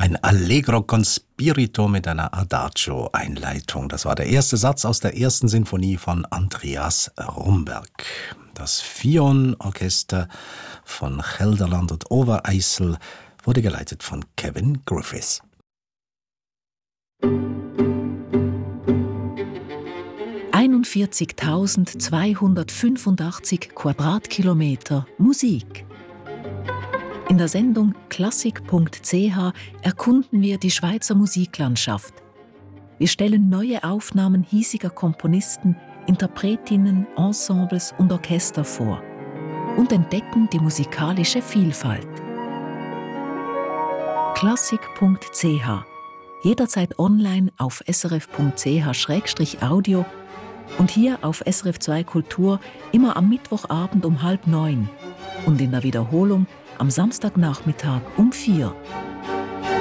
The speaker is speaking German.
Ein Allegro con spirito mit einer Adagio-Einleitung. Das war der erste Satz aus der ersten Sinfonie von Andreas Romberg. Das Fion-Orchester von Gelderland und Overijssel wurde geleitet von Kevin Griffiths. 41.285 Quadratkilometer Musik. In der Sendung Klassik.ch erkunden wir die Schweizer Musiklandschaft. Wir stellen neue Aufnahmen hiesiger Komponisten, Interpretinnen, Ensembles und Orchester vor und entdecken die musikalische Vielfalt. Klassik.ch, jederzeit online auf srf.ch/audio und hier auf SRF 2 Kultur immer am Mittwochabend um 8:30 und in der Wiederholung am Samstagnachmittag um 4.